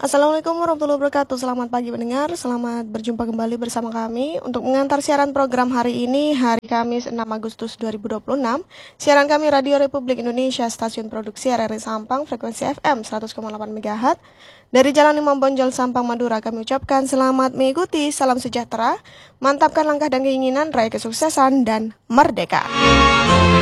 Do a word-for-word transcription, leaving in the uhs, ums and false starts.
Assalamualaikum warahmatullahi wabarakatuh. Selamat pagi pendengar, selamat berjumpa kembali bersama kami untuk mengantar siaran program hari ini, hari Kamis enam Agustus dua ribu dua puluh enam. Siaran kami Radio Republik Indonesia, stasiun produksi R R I Sampang, frekuensi F M seratus koma delapan megahertz. Dari Jalan Imam Bonjol, Sampang, Madura, kami ucapkan selamat mengikuti, salam sejahtera, mantapkan langkah dan keinginan, raih kesuksesan, dan merdeka.